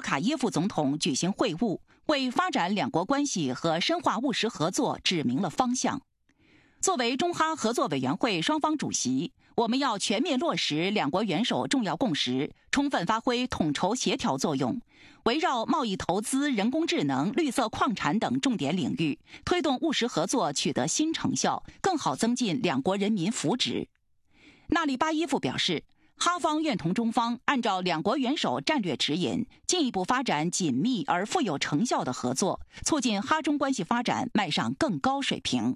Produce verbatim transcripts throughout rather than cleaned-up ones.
卡耶夫总统举行会晤，为发展两国关系和深化务实合作指明了方向。作为中哈合作委员会双方主席，我们要全面落实两国元首重要共识，充分发挥统筹协调作用，围绕贸易投资、人工智能、绿色矿产等重点领域，推动务实合作取得新成效，更好增进两国人民福祉。纳利巴耶夫表示，哈方愿同中方按照两国元首战略指引，进一步发展紧密而富有成效的合作，促进哈中关系发展迈上更高水平。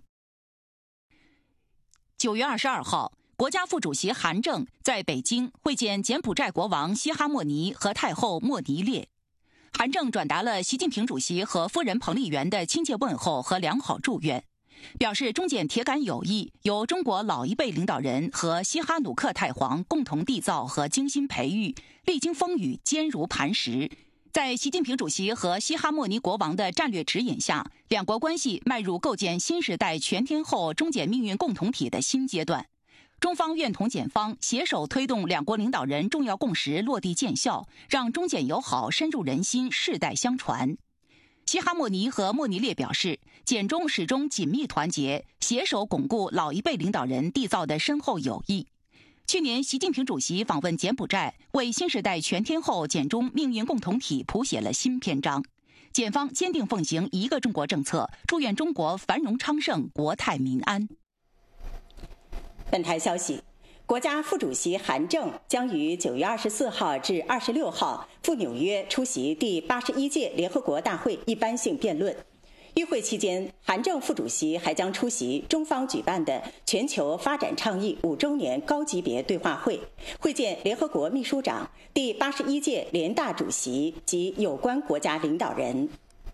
九月二十二号，国家副主席韩正在北京会见柬埔寨国王西哈莫尼和太后莫尼列。韩正转达了习近平主席和夫人彭丽媛的亲切问候和良好祝愿，表示中柬铁杆友谊由中国老一辈领导人和西哈努克太皇共同缔造和精心培育，历经风雨坚如磐石。在习近平主席和西哈莫尼国王的战略指引下，两国关系迈入构建新时代全天候中柬命运共同体的新阶段。中方愿同柬方携手推动两国领导人重要共识落地见效，让中柬友好深入人心，世代相传。西哈莫尼和莫尼列表示，柬中始终紧密团结，携手巩固老一辈领导人缔造的深厚友谊。去年，习近平主席访问柬埔寨，为新时代全天候柬中命运共同体谱写了新篇章。柬方坚定奉行一个中国政策，祝愿中国繁荣昌盛，国泰民安。 本台消息，国家副主席韩正将于九月二十四号至二十六号赴纽约出席第八十一届联合国大会一般性辩论。与会期间，韩正副主席还将出席中方举办的全球发展倡议五周年高级别对话会，会见联合国秘书长、第八十一届联大主席及有关国家领导人。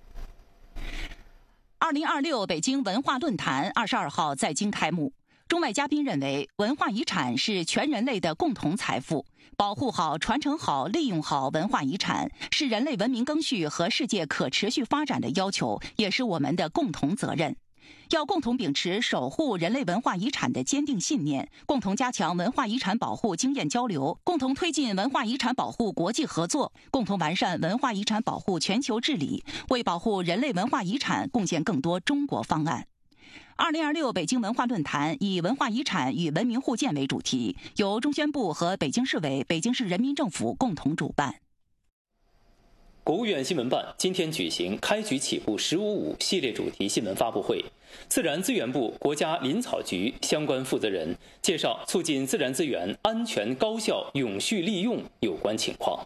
二零二六北京文化论坛二十二号在京开幕。中外嘉宾认为，文化遗产是全人类的共同财富，保护好、传承好、利用好文化遗产，是人类文明更续和世界可持续发展的要求，也是我们的共同责任。要共同秉持守护人类文化遗产的坚定信念，共同加强文化遗产保护经验交流，共同推进文化遗产保护国际合作，共同完善文化遗产保护全球治理，为保护人类文化遗产贡献更多中国方案。二零二六北京文化论坛以文化遗产与文明互鉴为主题，由中宣部和北京市委、北京市人民政府共同主办。 国务院新闻办今天举行开局起步十五五系列主题新闻发布会，自然资源部国家林草局相关负责人介绍促进自然资源安全高效永续利用有关情况。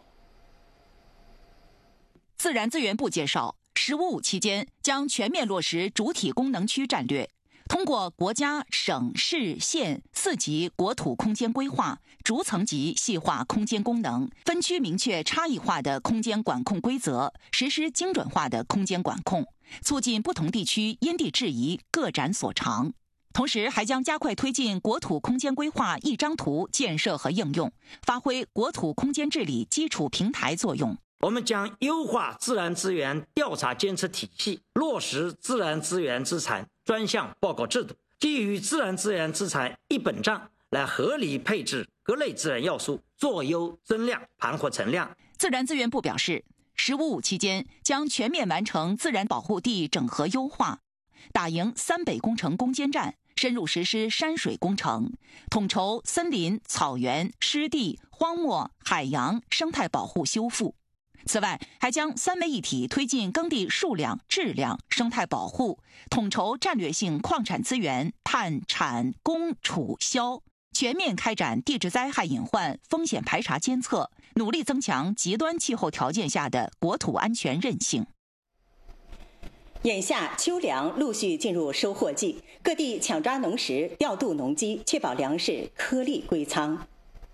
自然资源部介绍，十五五期间将全面落实主体功能区战略，通过国家、省、市、县四级国土空间规划，逐层级细化空间功能，分区明确差异化的空间管控规则，实施精准化的空间管控，促进不同地区因地制宜，各展所长。同时，还将加快推进国土空间规划一张图建设和应用，发挥国土空间治理基础平台作用。 我们将优化自然资源调查监测体系，落实自然资源资产专项报告制度，基于自然资源资产一本账来合理配置各类自然要素，做优增量，盘活存量。 自然资源部表示，十五五期间将全面完成自然保护地整合优化，打赢三北工程攻坚战，深入实施山水工程，统筹森林、草原、湿地、荒漠、海洋生态保护修复。此外，还将三位一体推进耕地数量、质量、生态保护，统筹战略性矿产资源探、产、供、储、销，全面开展地质灾害隐患风险排查监测，努力增强极端气候条件下的国土安全韧性。 眼下秋粮陆续进入收获季，各地抢抓农时，调度农机，确保粮食颗粒归仓。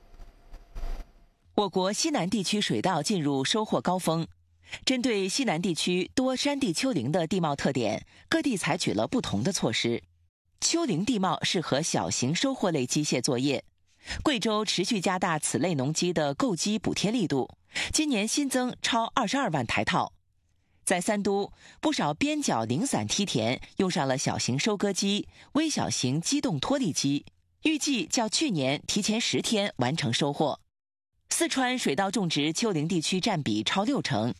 我国西南地区水稻进入收获高峰，针对西南地区多山地丘陵的地貌特点，各地采取了不同的措施。丘陵地貌适合小型收获类机械作业，贵州持续加大此类农机的购机补贴力度，今年新增超二十二万台套。在三都，不少边角零散梯田用上了小型收割机、微小型机动脱粒机，预计较去年提前十天完成收获。四川水稻种植丘陵地区占比超六成，